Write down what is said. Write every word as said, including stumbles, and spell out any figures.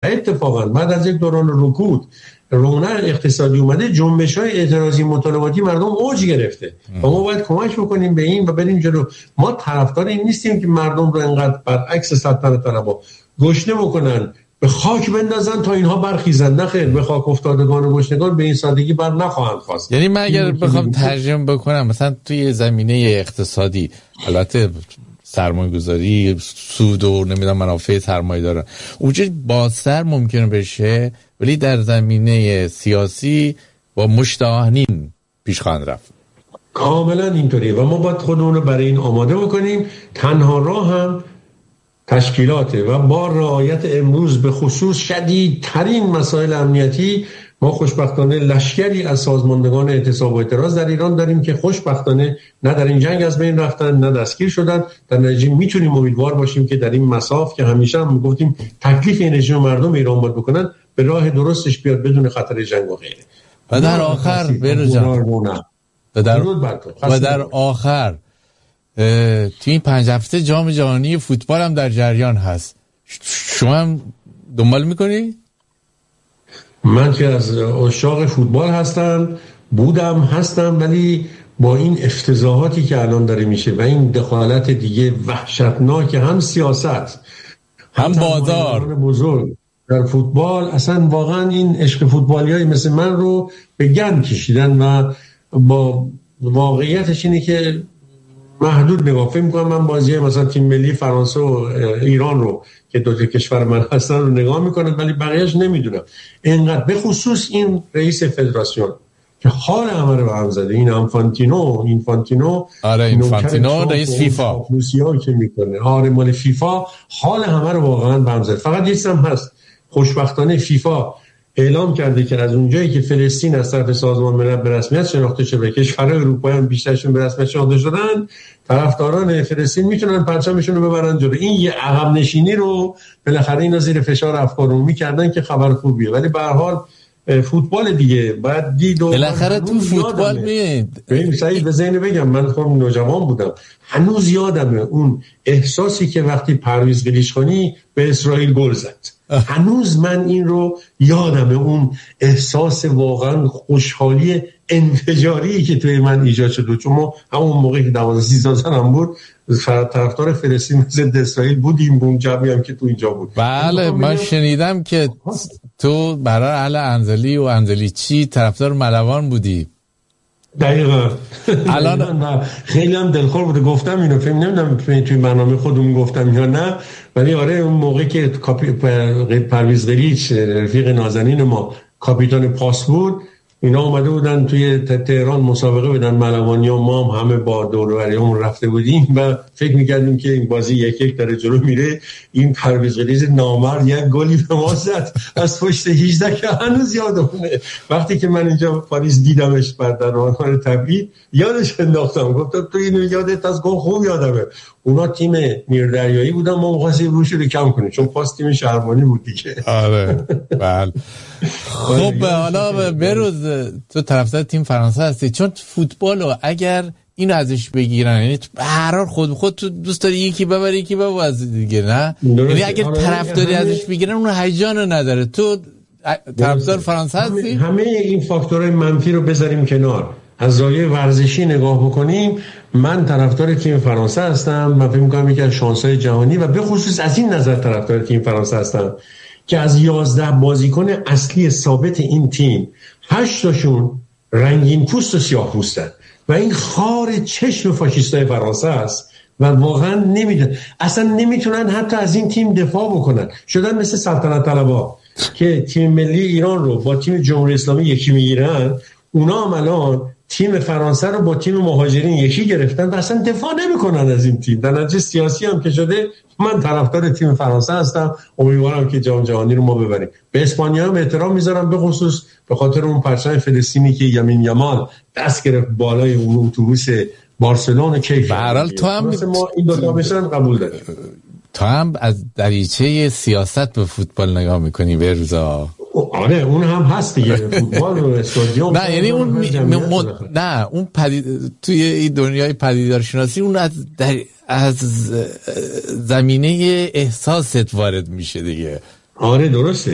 اتفاقا بعد از یک دوران رکود رونق اقتصادی اومده، جنبش‌های اعتراضی مطالباتی مردم اوج گرفته و ما باید کمک بکنیم به این و بریم جلو. ما طرفدار این نیستیم که مردم رو انقدر برعکس سلطنت طلبها گشنه بکنن، به خاک بندازن تا اینها برخیزن. نه خیر، به خاک افتادگان و گشنگان به این سادگی بر نخواهند خواست. یعنی من اگر بخوام ترجمه بکنم مثلا توی زمینه اقتصادی، البته سرمایه‌گذاری، سود و نمیدونم منافع سرمایه دارن اونجا بازتر ممکنه بشه، ولی در زمینه سیاسی با مشت آهنین پیش خواهند رفت. کاملا اینطوریه و ما باید خودمون رو برای این آماده بکنیم. تنها راه هم تشکیلاته و با رعایت امروز به خصوص شدیدترین مسائل امنیتی. ما خوشبختانه لشکری از سازماندگان اعتصاب و اعتراض در ایران داریم که خوشبختانه نه در این جنگ از بین رفتن نه دستگیر شدن. در نتیجه میتونیم امیدوار باشیم که در این مساف که همیشه هم گفتیم تکلیف این رژیم مردم ایران باید بکنن، به راه درستش بیاد بدون خطر جنگ و غیره. و در آخر برجان و در, و در آخر توی این پنج هفته جام جهانی فوتبال هم در جریان هست، شما هم دنبال میکنی؟ من که از عشاق فوتبال هستم، بودم، هستم، ولی با این افتضاحاتی که الان داره میشه و این دخالت دیگه وحشتناک، هم سیاست هم بازار بزرگ در فوتبال، اصلا واقعا این عشق فوتبالیایی مثل من رو به گند کشیدن و با واقعیتش اینه که محدود نگاه. فکر می‌کنم من بازی مثلا تیم ملی فرانسه و ایران رو که دو تا کشور من هستن رو نگاه میکنم، ولی بقیه‌اش نمیدونم. اینقدر به خصوص این رئیس فدراسیون که حال همه رو به هم زده، این انفانتینو اینفانتینو آره اینفانتینو رئیس فیفا روسیه که میکنه، آره مال فیفا حال همه رو واقعا به هم زده. فقط یه چیز هم هست، خوشبختانه فیفا اعلام کرده که از اونجایی که فلسطین از طرف سازمان ملل به رسمیت شناخته شده، کشورهای اروپایی هم بیشترشون به رسمیت شناخته شدن، طرفداران فلسطین میتونن پرچمشون رو ببرن جلو. این یه عقب نشینی رو بالاخره اینا زیر فشار افکار عمومی کردن که خبر خوبیه، ولی به هر حال فوتبال دیگه باید دید و بالاخره تو فوتبال میاد. ببین سعید بزنین بگم، من خودم نوجوان بودم، هنوز یادمه اون احساسی که وقتی پرویز قلیچخانی به اسرائیل گل زد، هنوز من این رو یادمه، اون احساس واقعا خوشحالی انفجاری که توی من ایجاد شد. چون ما همون موقعی که دوازده سیزده سالم بود طرفدار فلسطین ضد اسرائیل بودیم، اون جمعی هم که تو اینجا بود. بله من شنیدم که تو برای اهل انزلی و انزلی چی طرفدار ملوان بودی. دقیقاً. الان خیلی هم دلخور بوده، گفتم اینو، فکر نمیدونم توی برنامه خودمون گفتم یا نه، ولی آره اون موقع که کاپی پرویز قلیچ رفیق نازنین ما کاپیتان پاس بود، اینا اومده بودن توی تهران مسابقه بدن ملوانی و ما هم همه با دور و بریمون رفته بودیم و فکر می‌کردیم که این بازی یک یک داره جلو میره. این پرویز قلیچ نامرد یک گلی به ما زد از پشت هجده که هنوز یادمونه. وقتی که من اینجا پاریس دیدمش بعد در راهنمای تبعید یادش انداختم، گفتم تو اینو یادت از گل خوب یادمه. اونا تیم نیردریایی بودن، ما می‌خواستیم روش رو کم کنیم چون پاس تیم شهربانی بود دیگه. آره بله. خب حالا بروز تو طرفدار تیم فرانسه هستی، چون فوتبالو اگر اینو ازش بگیرن، یعنی به هر حال خود خود تو دوست داری یکی ببری یکی بباز دیگه، نه یعنی اگر طرفداری ازش بگیرن اون هیجانو نداره. تو طرفدار فرانسه هستی؟ همه این فاکتورهای منفی رو بذاریم کنار، از زاویه ورزشی نگاه بکنیم، من طرفدار تیم فرانسه هستم. من فکر می‌کنم یکی از شانس‌های جهانی و به خصوص از این نظر طرفدار تیم فرانسه هستم که از یازده بازیکن اصلی ثابت این تیم هشت تاشون رنگین پوست و سیاه پوستن و این خار چشم فاشیستای فرانسه است و واقعا نمیدونن، اصلا نمیتونن حتی از این تیم دفاع بکنن. شدن مثل سلطنت طلبها که تیم ملی ایران رو با تیم جمهوری اسلامی یکی میگیرن، اونا هم الان تیم فرانسه رو با تیم مهاجرین یکی گرفتن و اصلا دفاع نمی‌کنن از این تیم. در نتیجه سیاسی هم که شده، من طرفدار تیم فرانسه هستم، امیدوارم که جام جهانی رو ما ببریم. به اسپانیا هم احترام میذارم، به خصوص به خاطر اون پرچم فلسطینی که یمین یمال دست گرفت بالای اون اتوبوس بارسلون کیف. به هر حال تو هم ما این دو تا بشن قبول داریم. تو هم از دریچه سیاست به فوتبال نگاه می‌کنی به روزا. آره اون هم هست دیگه، فوتبال و استادیوم. نه یعنی اون می... م... نه اون پدید... توی این دنیای پدیدارشناسی اون از در... از زمینه احساست وارد میشه دیگه. آره درسته.